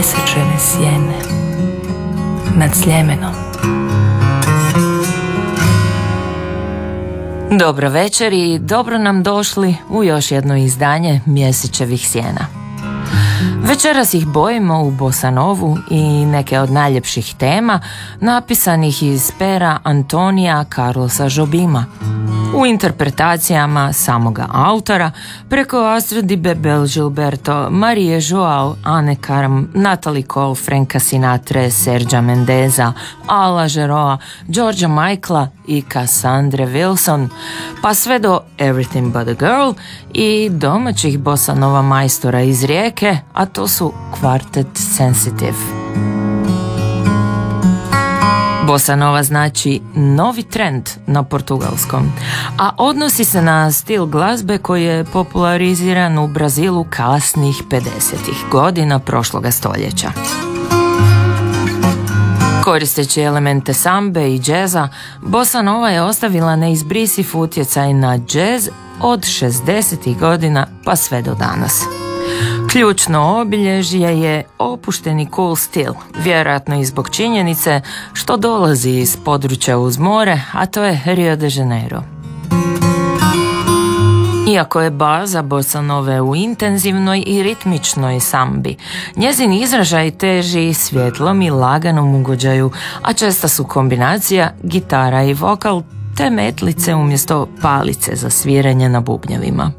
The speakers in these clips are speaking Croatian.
Mjesečeve sjene nad Sljemenom. Dobro večer i dobro nam došli u još jedno izdanje Mjesečevih sjena. Večeras ih bojimo u Bosanovu i neke od najljepših tema napisanih iz pera Antonija Carlosa Jobima, u interpretacijama samoga autora preko Astrud Bebel Gilberto, Marije Joao, Anne Karam, Natalie Cole, Franka Sinatra, Sergio Mendeza, Ala Geroa, Georgia Michaela i Cassandre Wilson, pa sve do Everything But a Girl i domaćih bosanova majstora iz Rijeke, a to su Quartet Sensitive. Bosanova znači novi trend na portugalskom, a odnosi se na stil glazbe koji je populariziran u Brazilu kasnih 50-ih godina prošloga stoljeća. Koristeći elemente sambe i džeza, Bosanova je ostavila neizbrisiv utjecaj na džez od 60-ih godina pa sve do danas. Ključno obilježje je opušteni cool stil, vjerojatno i zbog činjenice što dolazi iz područja uz more, a to je Rio de Janeiro. Iako je baza bosanove u intenzivnoj i ritmičnoj sambi, njezin izražaj teži svjetlom i laganom ugođaju, a česta su kombinacija gitara i vokal te metlice umjesto palice za sviranje na bubnjevima.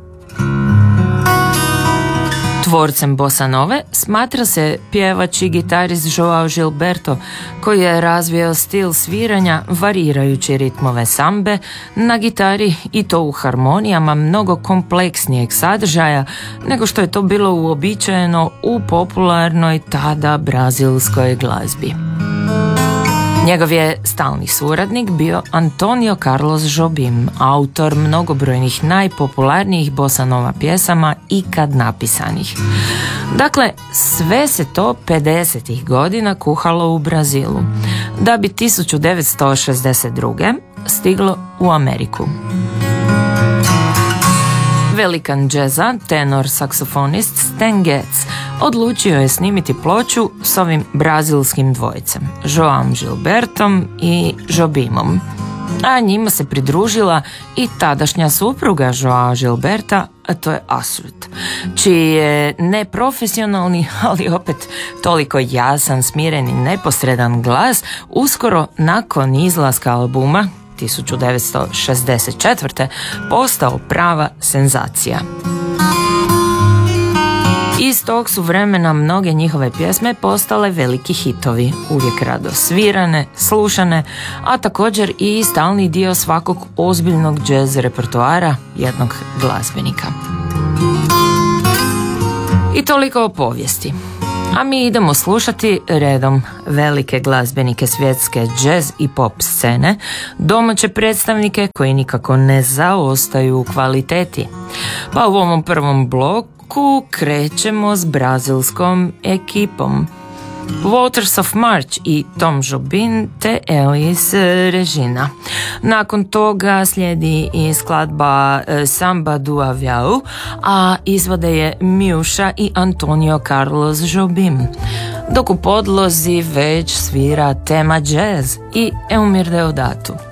Tvorcem bosanove smatra se pjevač i gitarist Joao Gilberto, koji je razvio stil sviranja varirajući ritmove sambe na gitari i to u harmonijama mnogo kompleksnijeg sadržaja nego što je to bilo uobičajeno u popularnoj tada brazilskoj glazbi. Njegov je stalni suradnik bio Antonio Carlos Jobim, autor mnogobrojnih najpopularnijih bosanova pjesama ikad napisanih. Dakle, sve se to 50-ih godina kuhalo u Brazilu, da bi 1962. stiglo u Ameriku. Velikan džeza, tenor saksofonist Stan Getz, odlučio je snimiti ploču s ovim brazilskim dvojcem, Joaom Gilbertom i Jobimom, a njima se pridružila i tadašnja supruga Joao Gilberta, a to je Astrud, čiji je neprofesionalni, ali opet toliko jasan, smiren i neposredan glas uskoro nakon izlaska albuma 1964. postao prava senzacija. Iz tog su vremena mnoge njihove pjesme postale veliki hitovi, uvijek rado svirane, slušane, a također i stalni dio svakog ozbiljnog jazz repertoara jednog glazbenika. I toliko o povijesti. A mi idemo slušati redom velike glazbenike svjetske jazz i pop scene, domaće predstavnike koji nikako ne zaostaju u kvaliteti. Pa u ovom prvom bloku krećemo s brazilskom ekipom Waters of March i Tom Jobim te Elis Regina. Nakon toga slijedi i skladba Samba do Avião, a izvode je Miuša i Antonio Carlos Jobim, dok u podlozi već svira tema jazz i Eumir Deodato.